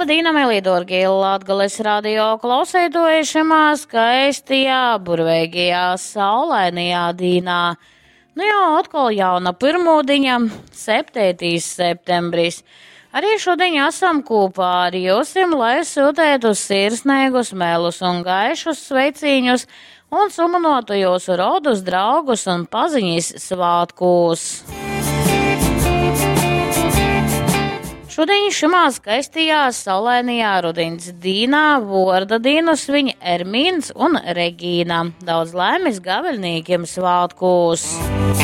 Labdien, Elīdorgi, Latgales radio klausētoji šamā skaistajā, burveigajā, saulainajā dīnā. Nu jau atkal jauna pirmūdiņa, 7. septembris. Arī šodien esam kopā ar jūsim, lai sūtētu sirsnēgus, melus un gaišus sveiciņus un sumanotu jūsu rodus, draugus un paziņas svātkūs. Šodien šimā skaistajā, saulainajā rudens dīnā vorda dienu svin Ermīns un Regīna. Daudz laimes gaveļniekiem svātkūs!